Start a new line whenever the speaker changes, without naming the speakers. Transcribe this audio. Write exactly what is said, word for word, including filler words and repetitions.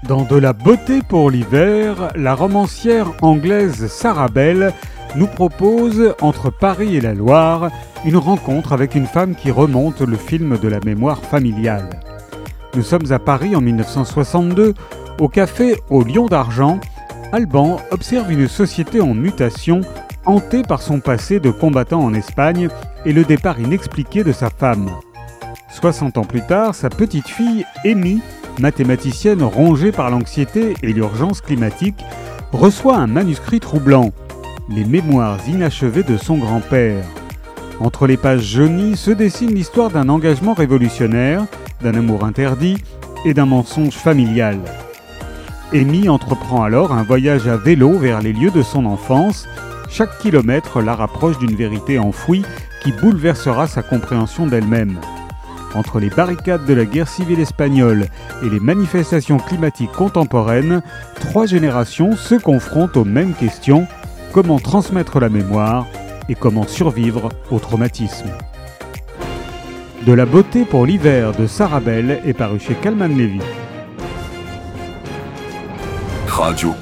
Dans De la beauté pour l'hiver, la romancière anglaise Sarah Bell nous propose, entre Paris et la Loire, une rencontre avec une femme qui remonte le film de la mémoire familiale. Nous sommes à Paris en dix-neuf cent soixante-deux, au café au Lion d'Argent. Alban observe une société en mutation, hantée par son passé de combattant en Espagne et le départ inexpliqué de sa femme. soixante ans plus tard, sa petite fille, Amy, mathématicienne rongée par l'anxiété et l'urgence climatique, reçoit un manuscrit troublant, les mémoires inachevées de son grand-père. Entre les pages jaunies se dessine l'histoire d'un engagement révolutionnaire, d'un amour interdit et d'un mensonge familial. Amy entreprend alors un voyage à vélo vers les lieux de son enfance. Chaque kilomètre la rapproche d'une vérité enfouie qui bouleversera sa compréhension d'elle-même. Entre les barricades de la guerre civile espagnole et les manifestations climatiques contemporaines, trois générations se confrontent aux mêmes questions: comment transmettre la mémoire et comment survivre au traumatisme. De la beauté pour l'hiver de Sarah Bell est paru chez Calman Levy.
Radio